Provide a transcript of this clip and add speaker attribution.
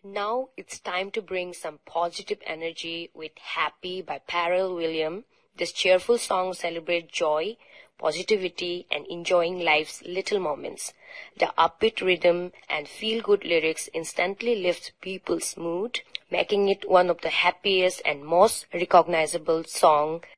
Speaker 1: Now it's time to bring some positive energy with Happy by Pharrell Williams. This cheerful song celebrates joy, positivity, and enjoying life's little moments. The upbeat rhythm and feel-good lyrics instantly lift people's mood, making it one of the happiest and most recognizable songs